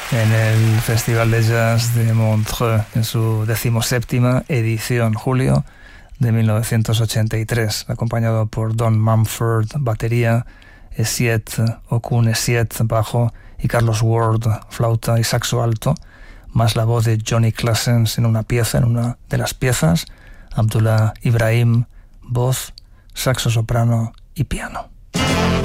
en el Festival de Jazz de Montreux en su 17ª edición, julio de 1983, acompañado por Don Mumford, batería, Essiet Okun Essiet, bajo, y Carlos Ward, flauta y saxo alto, más la voz de Johnny Claessens en una de las piezas, Abdullah Ibrahim, voz, saxo soprano y piano.